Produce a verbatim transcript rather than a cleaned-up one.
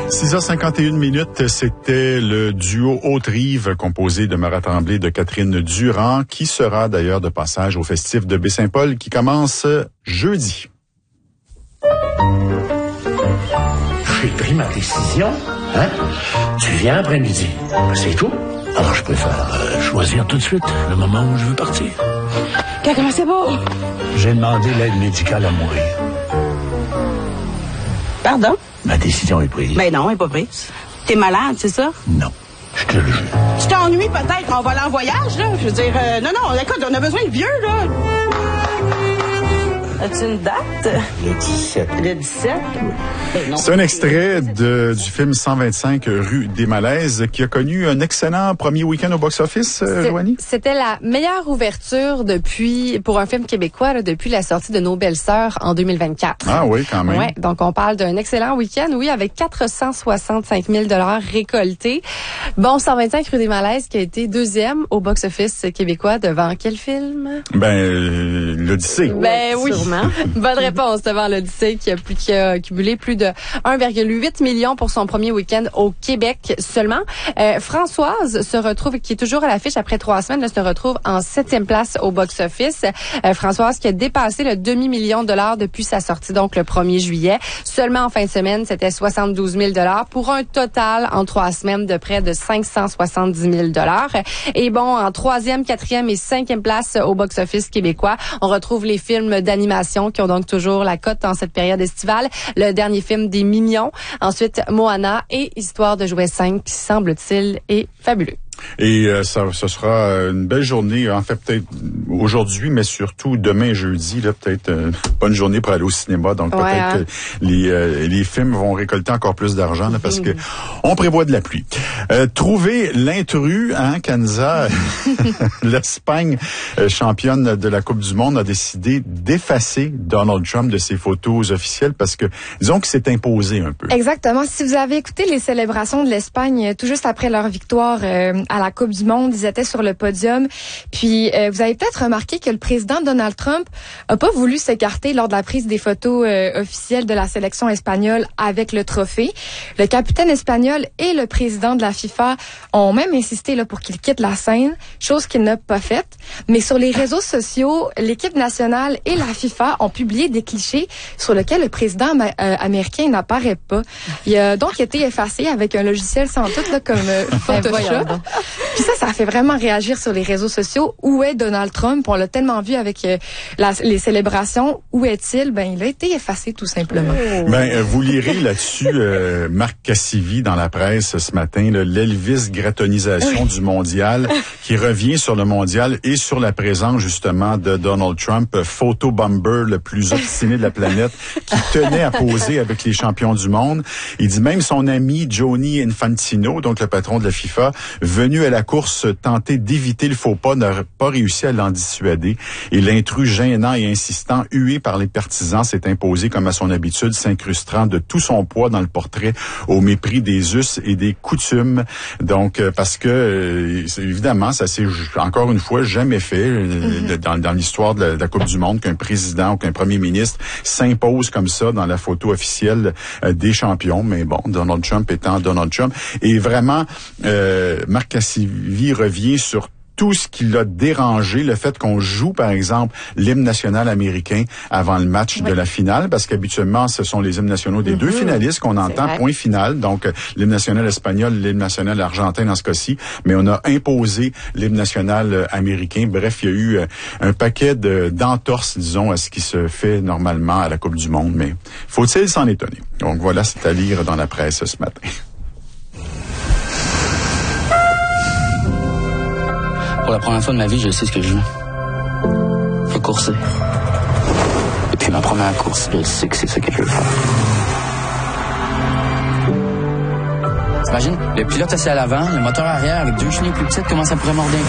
six heures cinquante et une minutes, c'était le duo Haute-Rive composé de Marat Tremblay et de Catherine Durand, qui sera d'ailleurs de passage au festif de Baie-Saint-Paul qui commence jeudi. J'ai pris ma décision, hein? Tu viens après-midi, c'est tout. Alors je préfère euh, choisir tout de suite le moment où je veux partir. Comment c'est beau? J'ai demandé l'aide médicale à mourir. Pardon? Ma décision est prise. Ben non, elle n'est pas prise. T'es malade, c'est ça? Non, je te le jure. Tu t'ennuies peut-être en volant en voyage, là? Je veux dire, euh, non, non, écoute, on a besoin de vieux, là. As-tu une date? Le dix-sept. Le dix-sept? Ben non. C'est un extrait de, du film cent vingt-cinq rue des Malaises qui a connu un excellent premier week-end au box-office, euh, Joanie. C'était la meilleure ouverture depuis pour un film québécois là, depuis la sortie de Nos Belles-Sœurs en deux mille vingt-quatre. Ah oui, quand même. Ouais, donc on parle d'un excellent week-end, oui, avec quatre cent soixante-cinq mille dollars récoltés. Bon, cent vingt-cinq rue des Malaises qui a été deuxième au box-office québécois devant quel film? Ben, euh, l'Odyssée. Ben oui. Sûrement. Bonne réponse devant l'Odyssée qui a, plus, qui a cumulé plus de un virgule huit million pour son premier week-end au Québec seulement. Euh, Françoise se retrouve, qui est toujours à l'affiche après trois semaines, là, se retrouve en septième place au box-office. Euh, Françoise qui a dépassé le demi-million de dollars depuis sa sortie, donc le premier juillet. Seulement en fin de semaine, c'était soixante-douze mille dollars pour un total en trois semaines de près de cinq cent soixante-dix mille dollars. Et bon, en troisième, quatrième et cinquième place au box-office québécois, on retrouve les films d'animation qui ont donc toujours la cote en cette période estivale. Le dernier film des Mignons. Ensuite, Moana et Histoire de jouets cinq qui, semble-t-il, est fabuleux. Et euh, ça, ce sera une belle journée, en fait peut-être aujourd'hui, mais surtout demain jeudi, là peut-être une bonne journée pour aller au cinéma. Donc ouais, peut-être hein? que les euh, les films vont récolter encore plus d'argent là, parce mmh. que on prévoit de la pluie. Euh, trouver l'intrus, hein, Kanza, l'Espagne euh, championne de la Coupe du Monde a décidé d'effacer Donald Trump de ses photos officielles parce que disons que c'est imposé un peu. Exactement. Si vous avez écouté les célébrations de l'Espagne tout juste après leur victoire euh, à la Coupe du Monde, ils étaient sur le podium. Puis euh, vous avez peut-être remarqué que le président Donald Trump a pas voulu s'écarter lors de la prise des photos euh, officielles de la sélection espagnole avec le trophée. Le capitaine espagnol et le président de la FIFA ont même insisté là pour qu'il quitte la scène, chose qu'il n'a pas faite. Mais sur les réseaux sociaux, l'équipe nationale et la FIFA ont publié des clichés sur lesquels le président euh, américain n'apparaît pas. Il a donc été effacé avec un logiciel sans doute là, comme euh, Photoshop. Puis ça, ça fait vraiment réagir sur les réseaux sociaux. Où est Donald Trump? On l'a tellement vu avec euh, la, les célébrations. Où est-il? Ben, il a été effacé tout simplement. Oh. Ben, euh, vous lirez là-dessus euh, Marc Cassivi dans la presse ce matin, là, l'Elvis gratonisation oui. du mondial, qui revient sur le mondial et sur la présence justement de Donald Trump, photo bomber le plus obstiné de la planète, qui tenait à poser avec les champions du monde. Il dit même son ami Gianni Infantino, donc le patron de la FIFA, venu à la course tenter d'éviter le faux pas, n'a pas réussi à l'en dissuader. Et l'intrus gênant et insistant, hué par les partisans, s'est imposé comme à son habitude, s'incrustant de tout son poids dans le portrait au mépris des us et des coutumes. Donc, parce que, euh, évidemment, ça s'est encore une fois jamais fait euh, dans, dans l'histoire de la, de la Coupe du Monde qu'un président ou qu'un premier ministre s'impose comme ça dans la photo officielle euh, des champions. Mais bon, Donald Trump étant Donald Trump. Et vraiment, euh, Marc Cassivi revient sur tout ce qui l'a dérangé, le fait qu'on joue, par exemple, l'hymne national américain avant le match oui. de la finale, parce qu'habituellement, ce sont les hymnes nationaux des mm-hmm. deux finalistes qu'on entend, point final. Donc, l'hymne national espagnol, l'hymne national argentin dans ce cas-ci, mais on a imposé l'hymne national américain. Bref, il y a eu un paquet de, d'entorses, disons, à ce qui se fait normalement à la Coupe du Monde, mais faut-il s'en étonner? Donc voilà, c'est à lire dans la presse ce matin. Pour la première fois de ma vie, je sais ce que je veux. Je veux courser. Et puis ma première course, je sais que c'est ça que je veux faire. T'imagines, le pilote assis à l'avant, le moteur arrière avec deux chenilles plus petites, comment ça pourrait morder un